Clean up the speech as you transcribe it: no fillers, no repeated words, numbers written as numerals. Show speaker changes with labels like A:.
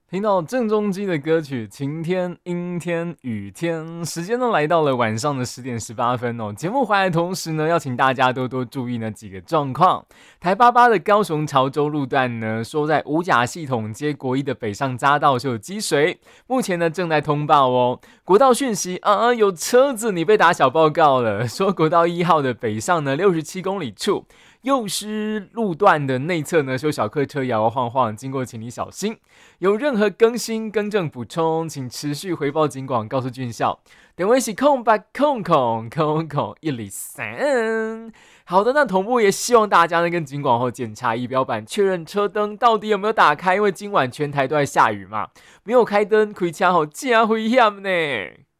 A: 听到郑中基的歌曲晴天、阴天、雨天，时间呢来到了晚上的10点18分哦。节目回来的同时呢，要请大家多多注意呢几个状况。台88的高雄潮州路段呢，说在五甲系统接国一的北上匝道是有积水，目前呢正在通报哦。国道讯息有车子你被打小报告了，说国道1号的北上呢67公里处。幼师路段的内侧呢，是有小客车摇摇晃晃，经过请你小心。有任何更新、更正、补充，请持续回报警广，告诉军校。等位是空103。好的，那同步也希望大家呢跟警广后检查仪表板，确认车灯到底有没有打开，因为今晚全台都在下雨嘛，没有开灯，开车后真危险呢。